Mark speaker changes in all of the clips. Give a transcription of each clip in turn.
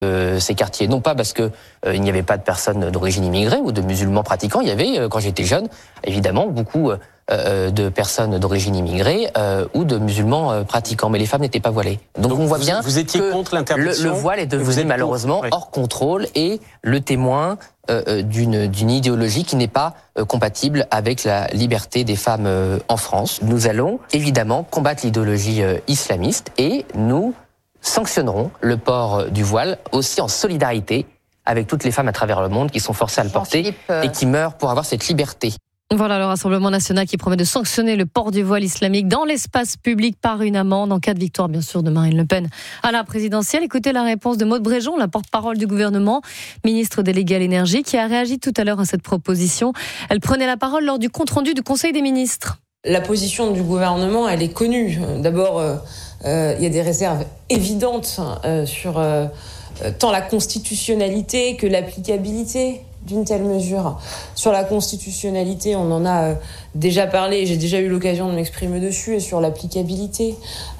Speaker 1: ces quartiers. Non pas parce que il n'y avait pas de personnes d'origine immigrée ou de musulmans pratiquants. Il y avait, quand j'étais jeune, évidemment, beaucoup de personnes d'origine immigrée ou de musulmans pratiquants. Mais les femmes n'étaient pas voilées. Donc on voit bien
Speaker 2: vous étiez
Speaker 1: que
Speaker 2: contre l'interdiction.
Speaker 1: Le voile est devenu malheureusement hors contrôle et le témoin d'une idéologie qui n'est pas compatible avec la liberté des femmes en France. Nous allons évidemment combattre l'idéologie islamiste et nous sanctionneront le port du voile aussi en solidarité avec toutes les femmes à travers le monde qui sont forcées à le porter et qui meurent pour avoir cette liberté.
Speaker 3: Voilà le Rassemblement national qui promet de sanctionner le port du voile islamique dans l'espace public par une amende en cas de victoire, bien sûr, de Marine Le Pen à la présidentielle. Écoutez la réponse de Maud Bréjon, la porte-parole du gouvernement, ministre déléguée à l'énergie, qui a réagi tout à l'heure à cette proposition. Elle prenait la parole lors du compte-rendu du Conseil des ministres.
Speaker 4: La position du gouvernement, elle est connue. D'abord, il y a des réserves évidentes sur tant la constitutionnalité que l'applicabilité d'une telle mesure. Sur la constitutionnalité, on en a déjà parlé, j'ai déjà eu l'occasion de m'exprimer dessus, et sur l'applicabilité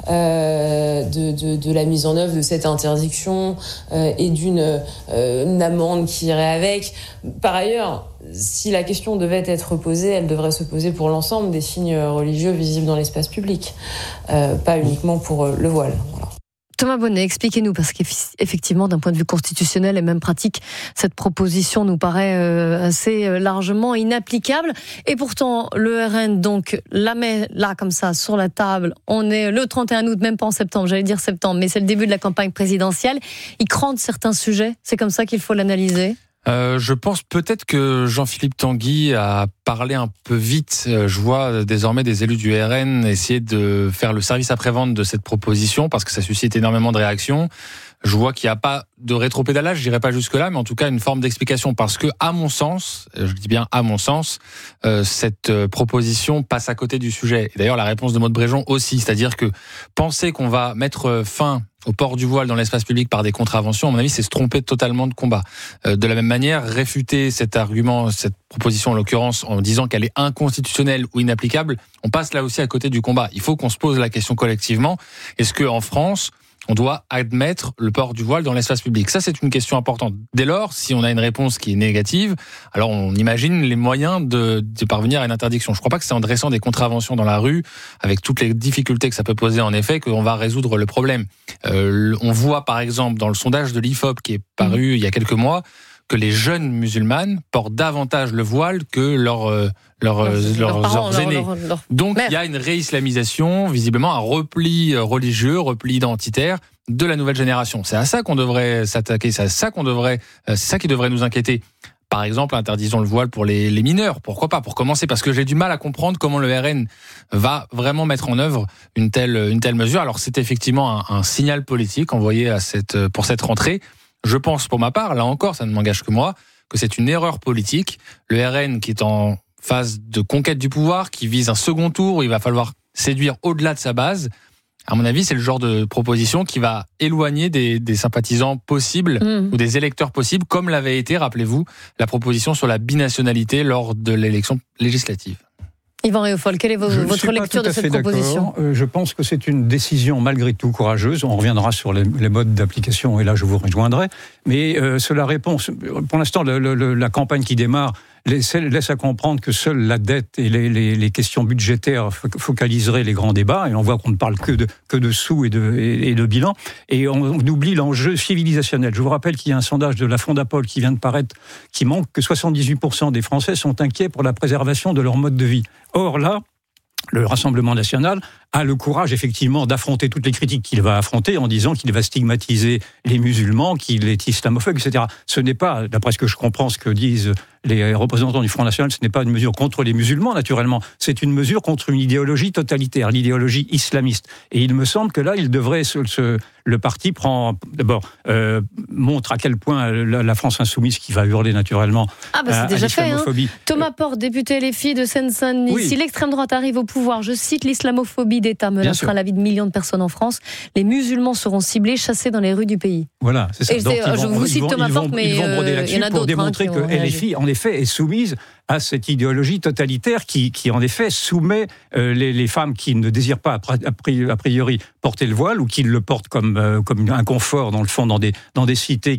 Speaker 4: de la mise en œuvre de cette interdiction et d'une amende qui irait avec. Par ailleurs, si la question devait être posée, elle devrait se poser pour l'ensemble des signes religieux visibles dans l'espace public, pas uniquement pour le voile. Voilà.
Speaker 3: Thomas Bonnet, expliquez-nous, parce qu'effectivement, d'un point de vue constitutionnel et même pratique, cette proposition nous paraît assez largement inapplicable. Et pourtant, le RN donc la met là, comme ça, sur la table. On est le 31 août, même pas en septembre, j'allais dire septembre, mais c'est le début de la campagne présidentielle. Il crante certains sujets, c'est comme ça qu'il faut l'analyser.
Speaker 5: Je pense peut-être que Jean-Philippe Tanguy a parlé un peu vite. Je vois désormais des élus du RN essayer de faire le service après-vente de cette proposition parce que ça suscite énormément de réactions. Je vois qu'il n'y a pas de rétropédalage, je dirais pas jusque-là, mais en tout cas une forme d'explication. Parce que, à mon sens, je dis bien à mon sens, cette proposition passe à côté du sujet. Et d'ailleurs, la réponse de Maud Bréjon aussi, c'est-à-dire que penser qu'on va mettre fin au port du voile dans l'espace public par des contraventions, à mon avis, c'est se tromper totalement de combat. De la même manière, réfuter cet argument, cette proposition en l'occurrence, en disant qu'elle est inconstitutionnelle ou inapplicable, on passe là aussi à côté du combat. Il faut qu'on se pose la question collectivement. Est-ce qu'en France, on doit admettre le port du voile dans l'espace public? Ça, c'est une question importante. Dès lors, si on a une réponse qui est négative, alors on imagine les moyens de parvenir à une interdiction. Je ne crois pas que c'est en dressant des contraventions dans la rue, avec toutes les difficultés que ça peut poser en effet, qu'on va résoudre le problème. On voit par exemple dans le sondage de l'IFOP qui est paru il y a quelques mois, que les jeunes musulmanes portent davantage le voile que leurs aînés. Donc il y a une réislamisation, visiblement un repli religieux, repli identitaire de la nouvelle génération. C'est à ça qu'on devrait s'attaquer, c'est ça qui devrait nous inquiéter. Par exemple, interdisons le voile pour les mineurs. Pourquoi pas? Pour commencer, parce que j'ai du mal à comprendre comment le RN va vraiment mettre en œuvre une telle mesure. Alors c'est effectivement un signal politique envoyé pour cette rentrée. Je pense pour ma part, là encore, ça ne m'engage que moi, que c'est une erreur politique. Le RN qui est en phase de conquête du pouvoir, qui vise un second tour où il va falloir séduire au-delà de sa base. À mon avis, c'est le genre de proposition qui va éloigner des sympathisants possibles ou des électeurs possibles, comme l'avait été, rappelez-vous, la proposition sur la binationalité lors de l'élection législative.
Speaker 3: Yvan Réaufol, quelle est votre lecture de cette proposition ?
Speaker 6: Je pense que c'est une décision malgré tout courageuse. On reviendra sur les modes d'application et là je vous rejoindrai. Mais cela répond, pour l'instant la campagne qui démarre laisse à comprendre que seule la dette et les questions budgétaires focaliseraient les grands débats, et on voit qu'on ne parle que de sous et de bilan, et on oublie l'enjeu civilisationnel. Je vous rappelle qu'il y a un sondage de la Fondapol qui vient de paraître, qui montre que 78% des Français sont inquiets pour la préservation de leur mode de vie. Or là, le Rassemblement national a le courage, effectivement, d'affronter toutes les critiques qu'il va affronter en disant qu'il va stigmatiser les musulmans, qu'il est islamophobe, etc. Ce n'est pas, d'après ce que je comprends, ce que disent les représentants du Front National, ce n'est pas une mesure contre les musulmans, naturellement. C'est une mesure contre une idéologie totalitaire, l'idéologie islamiste. Et il me semble que là, il devrait le parti montre à quel point la France insoumise, qui va hurler naturellement
Speaker 3: c'est déjà fait,
Speaker 6: l'islamophobie.
Speaker 3: Thomas Porte, député LFI de Seine-Saint-Denis.
Speaker 6: Oui.
Speaker 3: Si l'extrême droite arrive au pouvoir. Je cite, l'islamophobie d'État menacera la vie de millions de personnes en France. Les musulmans seront ciblés, chassés dans les rues du pays.
Speaker 6: Voilà, c'est ça.
Speaker 3: Donc, je vous cite Thomas Porte, mais
Speaker 6: ils vont broder là-dessus pour démontrer que LFI, en effet, est soumise à cette idéologie totalitaire qui en effet, soumet les femmes qui ne désirent pas, a priori, porter le voile ou qui le portent comme un confort, dans le fond, dans des cités